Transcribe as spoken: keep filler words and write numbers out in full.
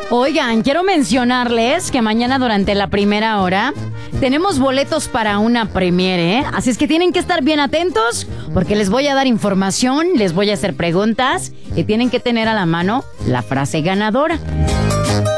Oigan, quiero mencionarles que mañana durante la primera hora tenemos boletos para una premiere, ¿eh? Así es que tienen que estar bien atentos porque les voy a dar información, les voy a hacer preguntas y tienen que tener a la mano la frase ganadora.